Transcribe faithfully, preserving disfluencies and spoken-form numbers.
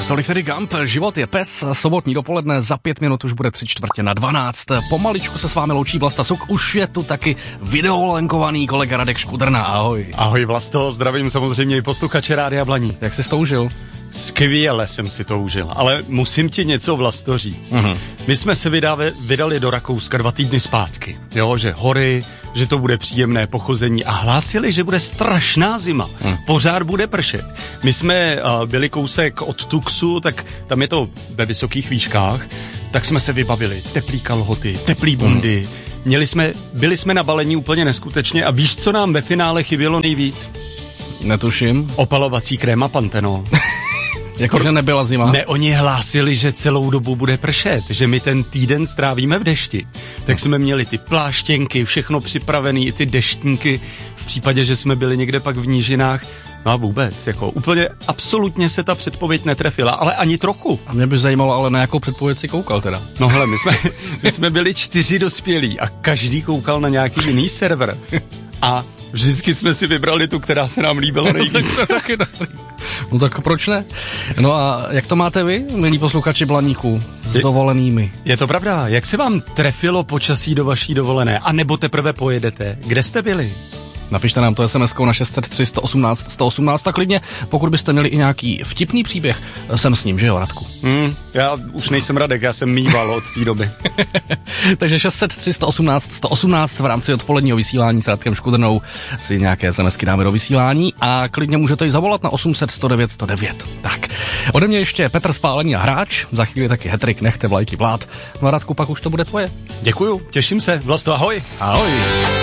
Tolik tedy Gump, život je pes, sobotní dopoledne, za pět minut už bude tři čtvrtě na dvanáct. Pomaličku se s vámi loučí Vlasta Suk, už je tu taky videolenkovaný kolega Radek Škudrna, ahoj. Ahoj Vlasto, zdravím samozřejmě i posluchače Rádia Blaník. Jak jsi to užil? Skvěle jsem si to užil, ale musím ti něco, Vlasto, říct. Uh-huh. My jsme se vydali, vydali do Rakouska dva týdny zpátky, jo, že hory, že to bude příjemné pochození a hlásili, že bude strašná zima, uh-huh. pořád bude pršet. My jsme uh, byli kousek od Tuxu, tak tam je to ve vysokých výškách, tak jsme se vybavili teplý kalhoty, teplý bundy, uh-huh. měli jsme, byli jsme nabalení úplně neskutečně a víš, co nám ve finále chybělo nejvíc? Netuším. Opalovací krém a Panthenol. Jakože nebyla zima. Ne, oni hlásili, že celou dobu bude pršet, že my ten týden strávíme v dešti. Tak jsme měli ty pláštěnky, všechno připravený, i ty deštníky, v případě, že jsme byli někde pak v nížinách. No a vůbec, jako úplně absolutně se ta předpověď netrefila, ale ani trochu. A mě by zajímalo, ale na jakou předpověď si koukal teda? No hele, my jsme, my jsme byli čtyři dospělí a každý koukal na nějaký jiný server. A vždycky jsme si vybrali tu, která se nám líbila nejvíc. No, taky no tak proč ne? No a jak to máte vy, milí posluchači Blaníku, s je, dovolenými? Je to pravda, jak se vám trefilo počasí do vaší dovolené? A nebo teprve pojedete? Kde jste byli? Napište nám to es em eskou na šest set tři sto osmnáct sto osmnáct, tak klidně, pokud byste měli i nějaký vtipný příběh, jsem s ním, že jo, Radku? Hmm, já už nejsem Radek, já jsem mýval od té doby. Takže šest set tři sto osmnáct sto osmnáct v rámci odpoledního vysílání s Radkem Škudrnou si nějaké es em esky dáme do vysílání a klidně můžete ji zavolat na osm set sto devět sto devět. Tak, ode mě ještě Petr Spálení a Hráč, za chvíli taky hetrik, nechte vlajky plát. No Radku, pak už to bude tvoje. Děkuju, těším se, Vlasto, ahoj. Ahoj.